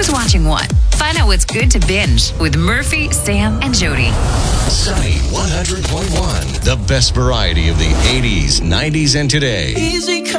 Who's watching what? Find out what's good to binge with Murphy, Sam, and Jody. Sunny 100.1. The best variety of the 80s, 90s, and today. Easy come.